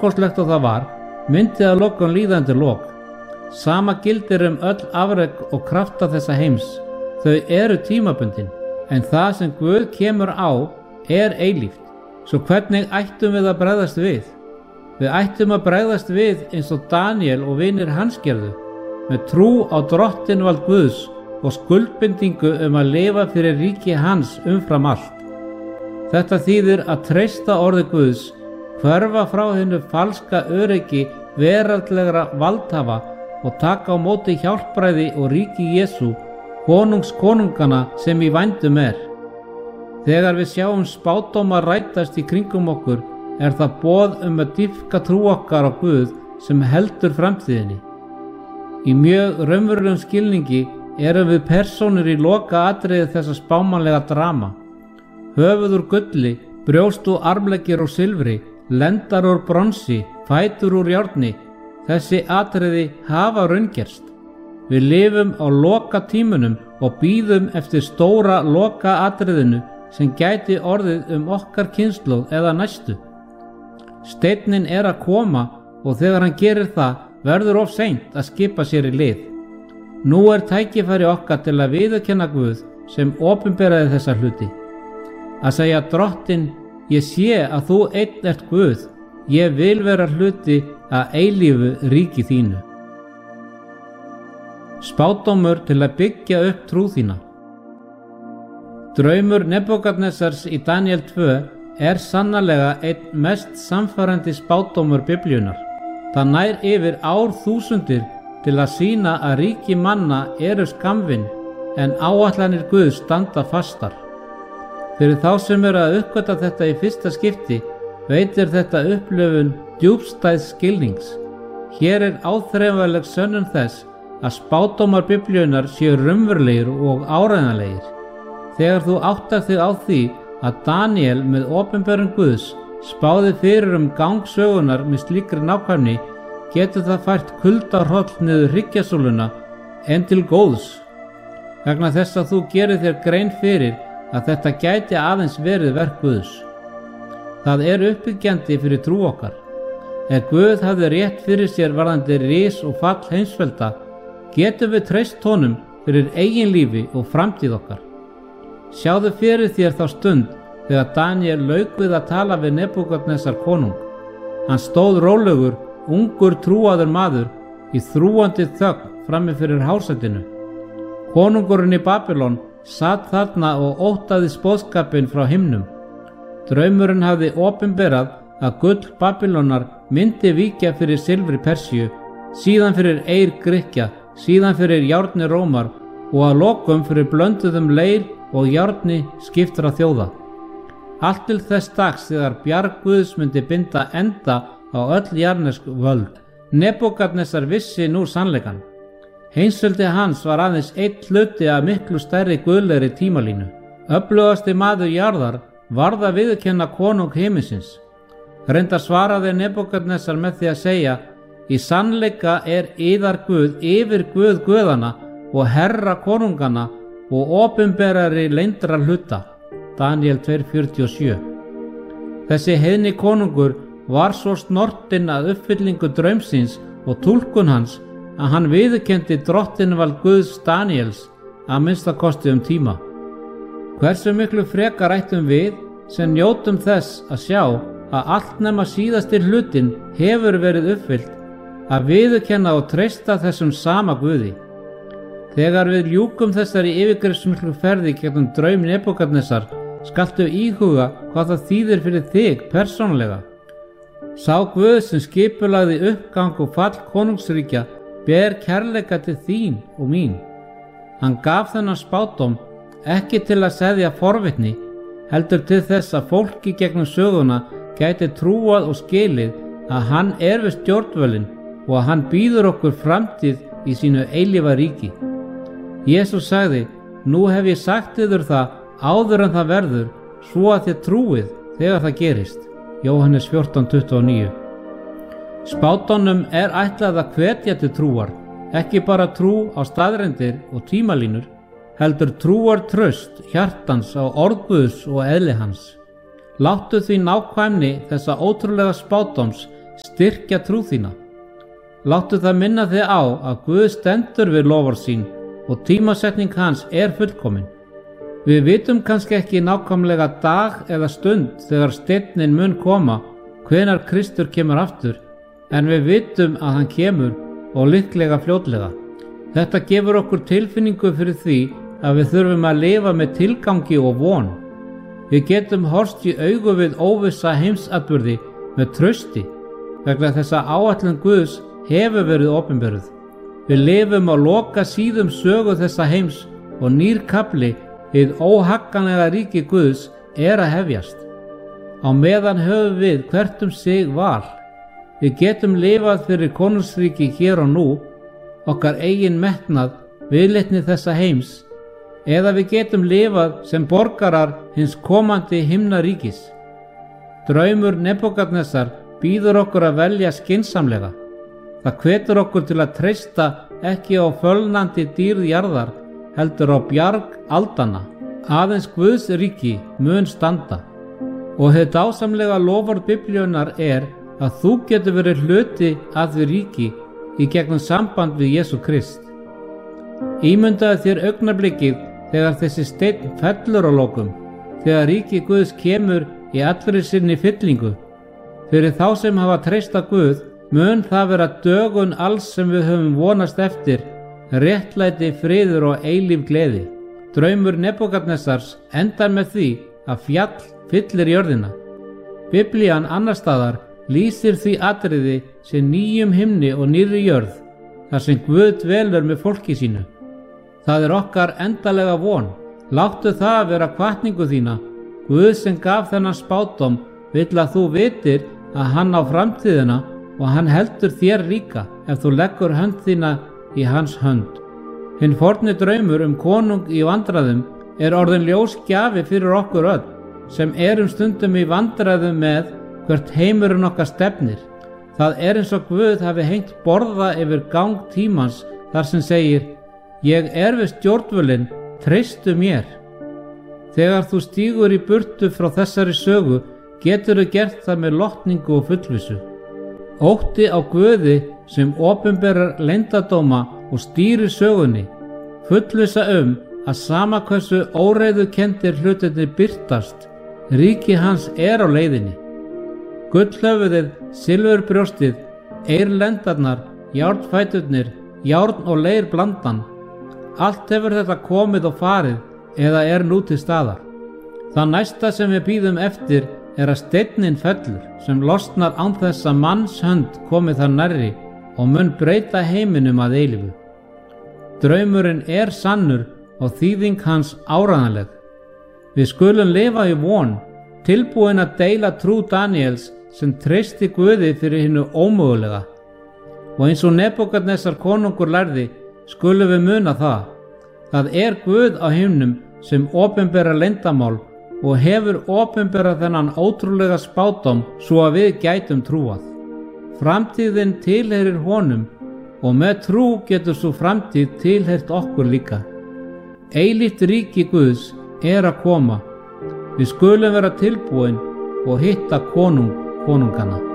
stórkostlegt og það var, myndi að lokum líða undir lok. Sama gildir öll afrek og krafta þessa heims. Þau eru tímabundin, en það sem Guð kemur á eilíft. Svo hvernig ættum við að bregðast við? Við ættum að bregðast við eins og Daniel og vinir hans gerðu, með trú á drottinvald Guðs og skuldbindingu að lifa fyrir ríki hans umfram allt. Þetta þýðir að treysta orði Guðs, hverfa frá hinu falska öryggi veraldlegra valdhafa og taka á móti hjálpræði og ríki Jesú, konungana sem í vændum er. Þegar við sjáum spádóma rætast í kringum okkur, það boð að dýpka trú okkar á Guð sem heldur framtíðinni. Í mjög raunverulegum skilningi erum við persónur í loka atriði þessa spámanlega drama. Höfuð úr gulli, brjóst og armleggir úr silfri, lendar úr bronsi, fætur úr járni. Þessi atriði hafa raungerst. Við lifum á loka tímunum og bíðum eftir stóra loka atriðinu sem gæti orðið okkar kynslóð eða næstu. Steinninn að koma og þegar hann gerir það verður of seint að skipa sér í lið. Nú tækifæri okkar til að viðurkenna Guð sem opinberaði þessa hluti. Að segja Drottinn, ég sé að þú einn ert Guð, ég vil vera hluti að eilífu ríki þínu. Spádómur til að byggja upp trú þína. Draumur Nebúkadnesars í Daniel 2 sannarlega einn mest samfærandi spádómur Biblíunnar. Það nær yfir árþúsundir til að sýna að ríki manna eru skammvinn en áætlanir Guðs standa fastar. Fyrir þá sem að uppgötva þetta í fyrsta skipti veitir þetta upplifun djúpstæðs skilnings. Hér áþreifanleg sönnun þess að spádómar Biblíunnar séu raunverulegir og áreiðanlegir. Þegar þú áttar þig á því að Daniel með opinberun Guðs spáði fyrir gang sögunar með slíkri nákvæmni, getur það fært kuldahroll niður hryggjasúluna en til góðs. Vegna þess að þú gerir þér grein fyrir að þetta gæti aðeins verið verk Guðs. Það uppbyggjandi fyrir trú okkar. Ef Guð hafði rétt fyrir sér varðandi ris og fall heimsvelda, getum við treyst honum fyrir eigin lífi og framtíð okkar. Sjáðu fyrir þér þá stund þegar Daniel lauk við að tala við Nebúkadnesar konung. Hann stóð rólegur, ungur trúaður maður, í þrúgandi þögn frammi fyrir hásætinu. Konungurinn í Babylon sat þarna og óttaðist boðskapinn frá himnum. Draumurinn hafði opinberað að gull Babylónar myndi víkja fyrir silfri Persíu, síðan fyrir eir Grikkja, síðan fyrir járni Rómar og að lokum fyrir blönduðum leir og járni skiptra þjóða. Allt til þess dags þegar bjarg Guðs myndi binda enda á öll jarnesk völd. Nebúkadnesar vissi nú sannleikann. Heimsveldi hans var aðeins einn hluti af miklu stærri guðlegri tímalínu. Öflugasti maður jarðar varð að viðurkenna konung himinsins. Reyndar svaraði Nebúkadnesar með því að segja: í sannleika yðar Guð yfir Guð guðana og herra konungana og opinberari leyndra hluta. Daniel 2:47. Þessi heiðni konungur var svo snortinn að uppfyllingu draumsins og túlkun hans að hann viðurkenndi drottinvald Guðs Daniels að minnstakosti tíma. Hversu miklu frekar ættum við sem njótum þess að sjá að allt nema síðasti hlutin hefur verið uppfyllt, að viðurkenna og treysta þessum sama Guði. Þegar við ljúkum þessari yfirgripsmiklu ferði gegnum draum Nebúkadnesar, skaltu íhuga hvað það þýðir fyrir þig persónulega. Sá Guð sem skipulagði uppgang og fall konungsríkja ber kærleika til þín og mín. Hann gaf þennan spádóm ekki til að seðja forvitni, heldur til þess að fólki gegnum söguna gæti trúað og skilið að hann við stjórnvölinn og að hann býður okkur framtíð í sínu eilífa ríki. Jesús sagði: nú hef ég sagt yður það áður en það verður, svo að þið trúið þegar það gerist. Jóhannes 14:29. Spádómnum ætlað að hvetja til trúar, ekki bara trú á staðreyndir og tímalínur, heldur trúar traust hjartans á orð Guðs og eðli hans. Láttu því nákvæmni þessa ótrúlega spádóms styrkja trú þína. Láttu það minna þig á að Guð stendur við loforð sín og tímasetning hans fullkomin. Við vitum kannski ekki nákvæmlega dag eða stund þegar steinninn mun koma, hvenær Kristur kemur aftur, en við vitum að hann kemur og líklega fljótlega. Þetta gefur okkur tilfinningu fyrir því að við þurfum að lifa með tilgangi og von. Við getum horfst í augu við óvissa heimsatburði með trausti, vegna þess að áætlun Guðs hefur verið opinberuð. Við lifum á loka síðum sögu þessa heims og nýr kafli hið óhagganlega ríki Guðs að hefjast. Á meðan höfum við hvert sig val. Við getum lifað fyrir konungsríki hér og nú, okkar eigin metnað, viðleitni þessa heims, eða við getum lifað sem borgarar hins komandi himnaríkis. Draumur Nebúkadnesar býður okkur að velja skynsamlega. Það hvetur okkur til að treysta ekki á fölnandi dýrð jarðar, heldur á bjarg aldanna. Aðeins Guðs ríki mun standa. Og hið dásamlega loforð Biblíunnar að þú getur verið hluti af því ríki í gegnum samband við Jesú Krist. Ímyndaðu þér augnablikið þegar þessi steinn fellur á lokum, þegar ríki Guðs kemur í allri sinni fyllingu. Fyrir þá sem hafa treyst á Guð mun það vera dögun alls sem við höfum vonast eftir, réttlæti, friður og eilíf gleði. Draumur Nebúkadnesars endar með því að fjall fyllir jörðina. Biblían annars staðar lýsir því atriði sem nýjum himni og nýrri jörð, þar sem Guð dvelur með fólki sínu. Það okkar endalega von. Láttu það vera hvatningu þína. Guð sem gaf þennan spádóm vill að þú vitir að hann á framtíðina og hann heldur þér líka ef þú leggur hönd þína í hans hönd. Hinn forni draumur konung í vandræðum orðin ljós gjafi fyrir okkur öll, sem stundum í vandræðum með hvert heimurinn okkar stefnir. Það eins og Guð hafi hengt borða yfir gang tímans þar sem segir: ég við stjórnvölinn, treystu mér. Þegar þú stígur í burtu frá þessari sögu, geturðu gert það með lotningu og fullvissu. Ótti á Guði sem opinberar leyndardóma og stýrir sögunni, fullvissa að sama hversu óreiðukenndir hlutirnir birtast, ríki hans á leiðinni. Gullhöfuðið, silfurbrjóstið, eirlendarnar, járnfæturnir, járn og leir blandan, allt hefur þetta komið og farið eða nú til staðar. Það næsta sem við bíðum eftir að steinninn fellur, sem losnar án þess að manns hönd komið þar nærri og mun breyta heiminum að eilífu. Draumurinn sannur og þýðing hans áreiðanleg. Við skulum lifa í von, tilbúin að deila trú Daníels sem treysti Guði fyrir hinu ómögulega. Og eins og Nebúkadnesar konungur lærði, skulum við muna það. Það Guð á himnum sem opinberar leyndamál og hefur opinberað þennan ótrúlega spádóm svo að við gætum trúað. Framtíðin tilheyrir honum og með trú getur svo framtíð tilheyrt okkur líka. Eilíft ríki Guðs að koma. Við skulum vera tilbúin og hitta konungana.